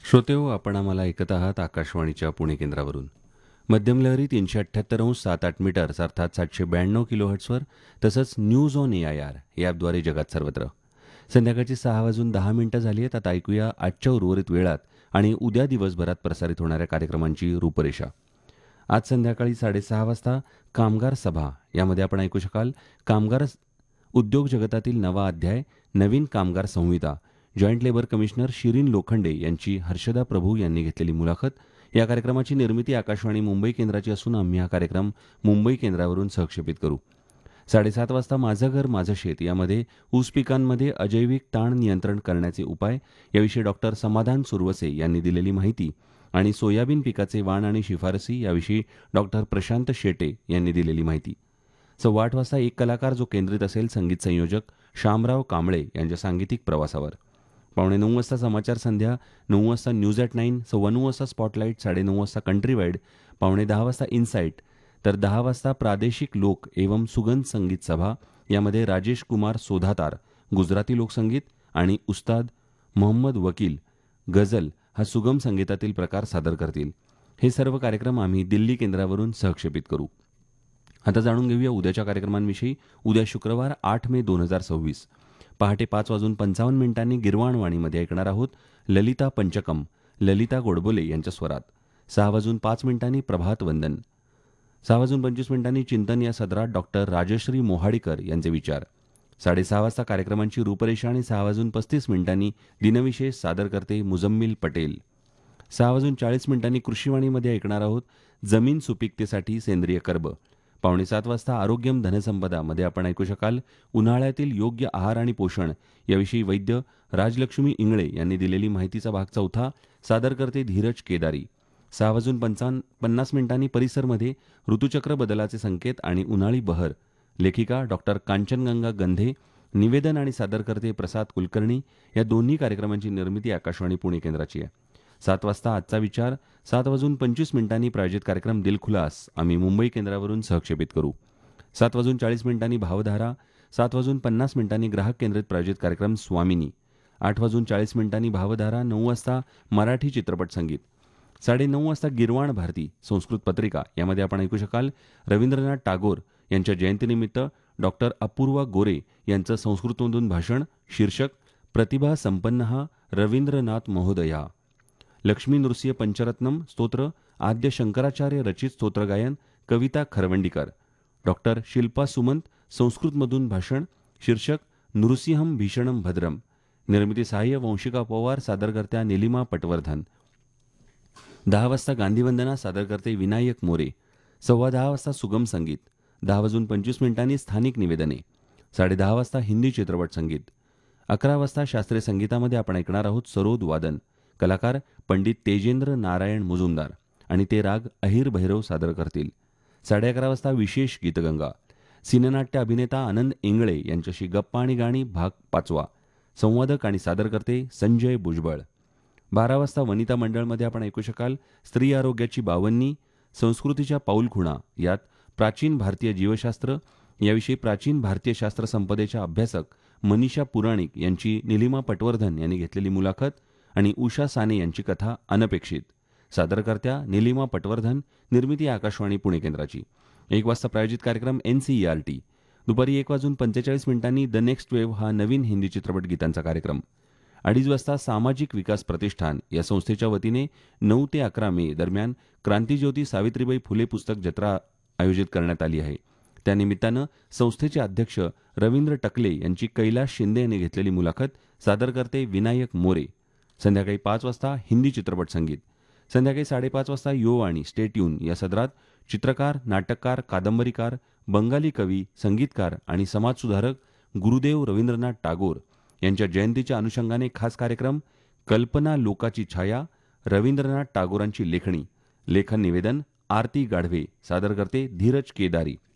श्रोतेहो, आपण आम्हाला ऐकत आहात आकाशवाणीच्या पुणे केंद्रावरून. मध्यम लहरी 378.7 मीटर्स अर्थात 792 किलोहर्ट्झवर तसंच न्यूज ऑन AIR या ॲपद्वारे जगात सर्वत्र. संध्याकाळची 6:10 झाली आहेत. आता ऐकूया आजच्या उर्वरित वेळात आणि उद्या दिवसभरात प्रसारित होणाऱ्या कार्यक्रमांची रूपरेषा. आज संध्याकाळी 6:30 वाजता कामगार सभा यामध्ये आपण ऐकू शकाल कामगार उद्योग जगतातील नवा अध्याय, नवीन कामगार संहिता, joint labour commissioner Shirin Lokhande यांची हर्षदा प्रभू यांनी घेतलेली मुलाखत. या कार्यक्रमाची निर्मिती आकाशवाणी मुंबई केंद्राची असून आम्ही हा कार्यक्रम मुंबई केंद्रावरून सहक्षेपित करू. 7:30 वाजता माझं घर माझं शेत यामध्ये ऊस पिकांमध्ये अजैविक ताण नियंत्रण करण्याचे उपाय याविषयी डॉक्टर समाधान सुरवसे यांनी दिलेली माहिती आणि सोयाबीन पिकाचे वाण आणि शिफारसी याविषयी डॉक्टर प्रशांत शेटे यांनी दिलेली माहिती. 8:15 वाजता एक कलाकार जो केंद्रित असेल संगीत संयोजक शामराव कांबळे यांच्या सांगीतिक प्रवासावर. 8:45 वाजता समाचार संध्या, 9 वाजता न्यूज ॲट 9, 9:15 वाजता स्पॉटलाईट, 9:30 वाजता कंट्री वाईड, 9:45 वाजता इनसाईट, तर 10 वाजता प्रादेशिक लोक एवं सुगंध संगीत सभा यामध्ये राजेश कुमार सोधातार गुजराती लोकसंगीत आणि उस्ताद मोहम्मद वकील गझल हा सुगम संगीतातील प्रकार सादर करतील. हे सर्व कार्यक्रम आम्ही दिल्ली केंद्रावरून सहक्षेपित करू. आता जाणून घेऊया उद्याच्या कार्यक्रमांविषयी. उद्या शुक्रवार 8 मे 2026 पहाटे 5:55 गिरवाणवाणीमध्ये ऐकणार आहोत ललिता पंचकम, ललिता गोडबोले यांच्या स्वरात. 6:05 प्रभात वंदन. 6:25 चिंतन या सदरात डॉक्टर राजश्री मोहाडीकर यांचे विचार. 6:30 वाजता कार्यक्रमांची रूपरेषा आणि 6:35 दिनविशेष सादर करते मुजम्मिल पटेल. 6:40 कृषीवाणीमध्ये ऐकणार आहोत जमीन सुपीकतेसाठी सेंद्रिय कर्ब. 6:45 वाजता आरोग्यम धनसंपदा मध्ये आपण ऐकू शकाल उन्हाळ्यातील योग्य आहार आणि पोषण याविषयी वैद्य राजलक्ष्मी इंगळे यांनी दिलेली माहितीचा भाग 4 सादर करते धीरज केदारी. 6:50 परिसरमध्ये ऋतुचक्र बदलाचे संकेत आणि उन्हाळी बहर लेखिका डॉक्टर कांचनगंगा गंधे निवेदन आणि सादर करते प्रसाद कुलकर्णी. या दोन्ही कार्यक्रमांची निर्मिती आकाशवाणी पुणे केंद्राची आहे. 7 वाजता आजचा विचार, 7:25 प्रायोजित कार्यक्रम दिलखुलास आम्ही मुंबई केंद्रावरून सहक्षेपित करू. 7:40 भावधारा, 7:50 ग्राहक केंद्रित प्रायोजित कार्यक्रम स्वामिनी, 8:40 भावधारा, 9 वाजता मराठी चित्रपट संगीत, 9:30 वाजता गिरवाण भारती संस्कृत पत्रिका यामध्ये आपण ऐकू शकाल रवींद्रनाथ टागोर यांच्या जयंतीनिमित्त डॉक्टर अपूर्वा गोरे यांचं संस्कृतमधून भाषण शीर्षक प्रतिभा संपन्नः रवींद्रनाथ महोदया. लक्ष्मी नृसिंह पंचरत्नम स्तोत्र आद्य शंकराचार्य रचित स्तोत्रगायन कविता खरवंडीकर. डॉक्टर शिल्पा सुमंत संस्कृतमधून भाषण शीर्षक नृसिंहम भीषणम भद्रम. निर्मिती सहाय्य वंशिका पवार, सादरकर्त्या निलिमा पटवर्धन. 10 वाजता गांधीवंदना सादर करते विनायक मोरे. 10:15 वाजता सुगम संगीत. 10:25 स्थानिक निवेदने. 10:30 वाजता हिंदी चित्रपट संगीत. 11 वाजता शास्त्रीय संगीतामध्ये आपण ऐकणार आहोत सरोद वादन. कलाकार पंडित तेजेंद्र नारायण मुजुमदार आणि ते राग अहिर भैरव सादर करतील. 11:30 वाजता विशेष गीतगंगा. सिनेनाट्य अभिनेता आनंद इंगळे यांच्याशी गप्पा आणि गाणी भाग 5. संवादक आणि सादर करते संजय भुजबळ. 12 वाजता वनिता मंडळमध्ये आपण ऐकू शकाल स्त्री आरोग्याची बावन्नी, संस्कृतीच्या पाऊलखुणा यात प्राचीन भारतीय जीवशास्त्र याविषयी प्राचीन भारतीय शास्त्र संपदेच्या अभ्यासक मनीषा पुराणिक यांची निलिमा पटवर्धन यांनी घेतलेली मुलाखत आणि उषा साने यांची कथा अनपेक्षित. सादरकर्त्या निलिमा पटवर्धन. निर्मिती आकाशवाणी पुणे केंद्राची. 1 वाजता प्रायोजित कार्यक्रम NCERT. दुपारी 1:45 द नेक्स्ट वेव्ह हा नवीन हिंदी चित्रपट गीतांचा कार्यक्रम. 2:30 वाजता सामाजिक विकास प्रतिष्ठान या संस्थेच्या वतीने 9 ते 11 मे दरम्यान क्रांतिज्योती सावित्रीबाई फुले पुस्तक जत्रा आयोजित करण्यात आली आहे. त्यानिमित्तानं संस्थेचे अध्यक्ष रवींद्र टकले यांची कैलाश शिंदे यांनी घेतलेली मुलाखत सादर करते विनायक मोरे. संध्याकाळी 5 वाजता हिंदी चित्रपट संगीत. संध्याकाळी 5:30 वाजता यो आणि स्टे ट्यून या सदरात चित्रकार, नाटककार, कादंबरीकार, बंगाली कवी, संगीतकार आणि समाजसुधारक गुरुदेव रवींद्रनाथ टागोर यांच्या जयंतीच्या अनुषंगाने खास कार्यक्रम कल्पना लोकाची छाया, रवींद्रनाथ टागोरांची लेखणी. लेखन निवेदन आरती गाढवे. सादर करते धीरज केदारी.